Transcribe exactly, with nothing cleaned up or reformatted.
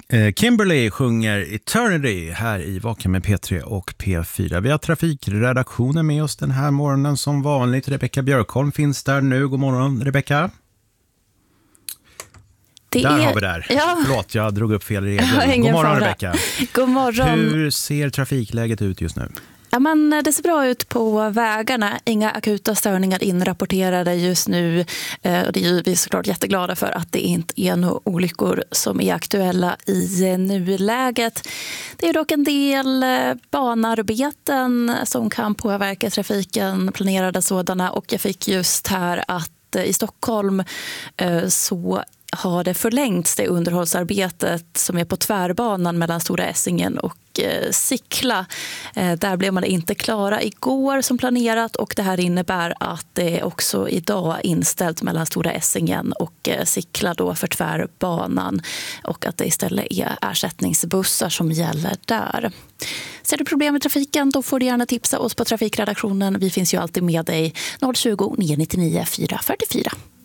Eh, Kimberly sjunger Eternity här i Vaken med P tre och P fyra. Vi har trafikredaktionen med oss den här morgonen som vanligt. Rebecka Björkholm finns där nu. God morgon, Rebecka. Det där är... har vi där. Ja. Förlåt, jag drog upp fel regler. Ja, God morgon, fara. Rebecka. God morgon. Hur ser trafikläget ut just nu? Ja, men det ser bra ut på vägarna. Inga akuta störningar inrapporterade just nu. Och det är vi såklart jätteglada för att det inte är några olyckor som är aktuella i nuläget. Det är dock en del banarbeten som kan påverka trafiken, planerade sådana. Och jag fick just här att i Stockholm så har det förlängts det underhållsarbetet som är på tvärbanan mellan Stora Essingen och eh, Sickla. Eh, där blev man inte klara igår som planerat och det här innebär att det också idag inställt mellan Stora Essingen och eh, Sickla då för tvärbanan och att det istället är ersättningsbussar som gäller där. Ser du problem med trafiken då får du gärna tipsa oss på trafikredaktionen. Vi finns ju alltid med dig noll tjugo, nio nio nio, fyra fyra fyra.